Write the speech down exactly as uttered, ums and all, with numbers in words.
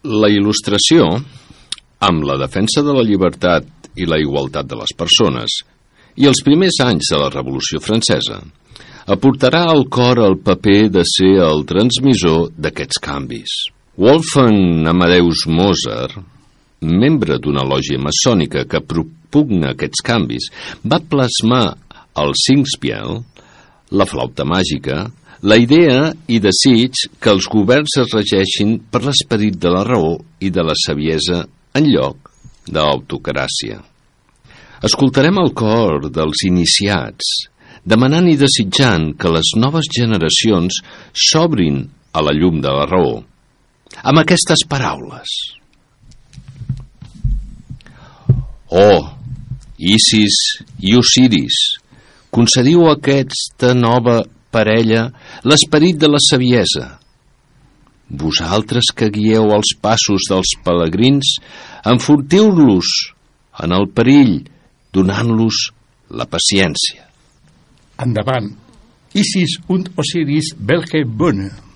La il·lustració, amb la defensa de la llibertat i la igualtat de les persones, i els primers anys de la Revolució Francesa, aportarà al cor el paper de ser el transmissor d'aquests canvis. Wolfgang Amadeus Mozart, membre d'una lògia maçònica que propugna aquests canvis, va plasmar al Singspiel, la flauta màgica, la idea i desig que els governs es regeixin per l'esperit de la raó i de la saviesa en lloc de l'autocràcia. Escoltarem el cor dels iniciats, demanant i desitjant que les noves generacions s'obrin a la llum de la raó, amb aquestes paraules. Oh, Isis i Osiris, concediu a aquesta nova parella l'esperit de la saviesa. Vosaltres que guieu els passos dels pelegrins, enfortiu-los en el perill, donant-los la paciència. Endavant, Isis und Osiris, welche Bühne!